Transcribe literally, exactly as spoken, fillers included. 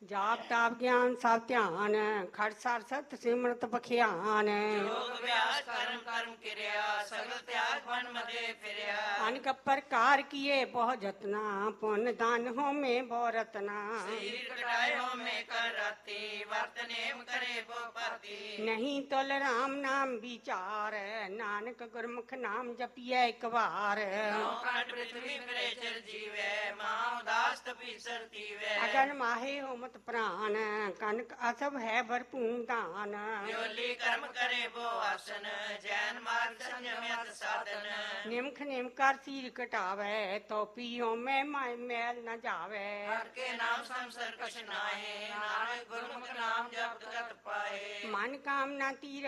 ਜਾਪ ਤਾਪ ਗਿਆਨ ਸਭ ਧਿਆਨ, ਖੜ ਸਰ ਸਤ ਸਿਮਰਤ ਬਖਿਆਨ। ਯੋਗ ਅਭਿਆਸ ਕਰਮ ਕਰਮ ਕਿਰਿਆ, ਸਗਲ ਤਿਆਗ ਬਨ ਮਦੇ ਫਿਰਿਆ। ਅਨਕ ਪ੍ਰਕਾਰ ਕੀਏ ਬਹੁ ਜਤਨਾ, ਪੁੰਨ ਦਾਨ ਹੋਮੇ ਬਹੁ ਰਤਨਾ। ਸਰੀਰ ਕਟਾਏ ਹੋਮੇ ਕਰ ਰਾਤੀ, ਵਰਤ ਨੇਮ ਕਰੇ ਬਹੁ ਭਾਤੀ। ਨਹੀਂ ਤੁਲ ਰਾਮ ਨਾਮ ਵਿਚਾਰ, ਨਾਨਕ ਗੁਰਮੁਖ ਨਾਮ ਜਪੀਐ ਇੱਕ ਵਾਰ। ਨੌ ਖੰਡ ਪ੍ਰਿਥਵੀ ਫਿਰੇ ਚਿਰ ਜੀਵੈ, ਮਹਾ ਉਦਾਸ ਤਪੀਸਰ ਤੀਵੈ। ਅਗਨ ਮਾਹੇ ਹੋਮਤ ਪ੍ਰਾਨ, ਕਨਕ ਅਸਭ ਹੈ ਭਰਪੂਰ ਦਾਨ। ਵਿਓਲੀ ਕਰਮ ਕਰੇ ਬੋ ਆਸਨ, ਜੈਨ ਮਾਰਗ ਸੰਜਮਿਤ ਸਾਧਨ। ਨਿਮਖ ਨਿਮ ਕਰ ਸੀਰ ਕਟਾਵੇ, ਤੋਪੀ ਹੋਮੇ ਮਾਇ ਮੈਲ ਨ ਜਾਵੇ। ਹਰ ਕੇ ਨਾਮ ਸੰਸਰ ਕਛ ਨਾਹੀ, ਨਾਨਕ ਗੁਰਮੁਖ ਨਾਮ ਜਪਤ ਗਤ ਪਾਏ। ਮਨ ਕਾਮਨਾ ਤੀਰ